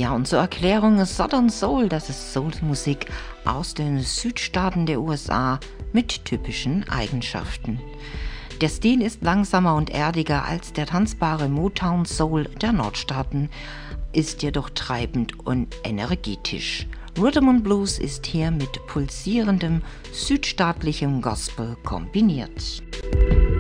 Ja, und zur Erklärung ist Southern Soul, das ist Soul-Musik aus den Südstaaten der USA mit typischen Eigenschaften. Der Stil ist langsamer und erdiger als der tanzbare Motown Soul der Nordstaaten, ist jedoch treibend und energetisch. Rhythm and Blues ist hier mit pulsierendem südstaatlichem Gospel kombiniert.